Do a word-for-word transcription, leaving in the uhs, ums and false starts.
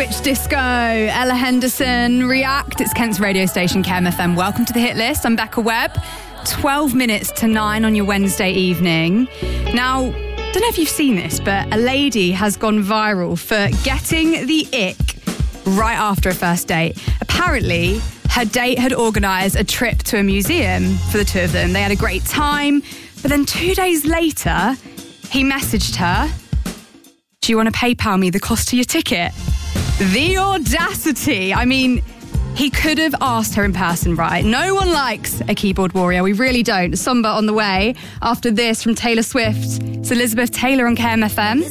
Switch Disco, Ella Henderson, React. It's Kent's radio station, K M F M. Welcome to the Hit List. I'm Becca Webb. twelve minutes to nine on your Wednesday evening. Now, don't know if you've seen this, but a lady has gone viral for getting the ick right after a first date. Apparently, her date had organised a trip to a museum for the two of them. They had a great time, but then two days later, he messaged her, "Do you want to PayPal me the cost of your ticket?" The audacity. I mean, he could have asked her in person, right? No one likes a keyboard warrior. We really don't. Somber on the way. After this from Taylor Swift. It's Elizabeth Taylor on K M F M.